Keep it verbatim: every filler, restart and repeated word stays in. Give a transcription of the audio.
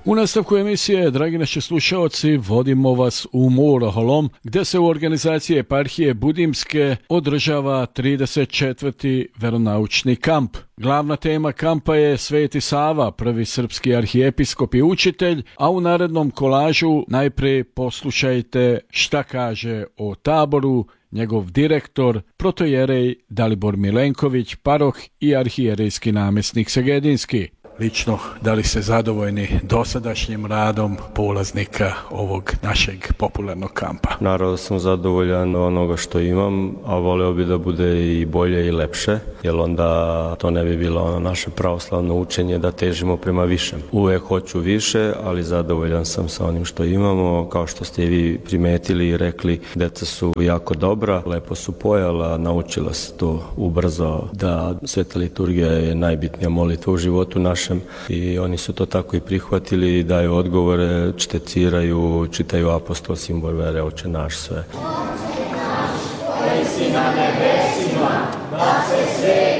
U nastavku emisije, dragi naši slušaoci, vodimo vas u Muraholom, gdje se u organizaciji eparhije Budimske održava trideset četvrti veronaučni kamp. Glavna tema kampa je Sveti Sava, prvi srpski arhijepiskop i učitelj, a u narednom kolažu najprije poslušajte šta kaže o taboru njegov direktor, protojerej Dalibor Milenković, paroh i arhijerejski namjesnik Segedinski. Lično, da li ste zadovoljni dosadašnjim radom polaznika ovog našeg popularnog kampa? Naravno sam zadovoljan onoga što imam, a voleo bi da bude i bolje i lepše, jer onda to ne bi bilo ono naše pravoslavno učenje da težimo prema višem. Uvek hoću više, ali zadovoljan sam sa onim što imamo. Kao što ste i vi primetili i rekli, deca su jako dobra, lepo su pojela, naučila se to ubrzo, da sveta liturgija je najbitnija molitva u životu našem i oni su to tako i prihvatili, daju odgovore, čteciraju, čitaju apostol, simbol vere, Oče naš, sve. Oče naš, koji si na nebesima, da se sve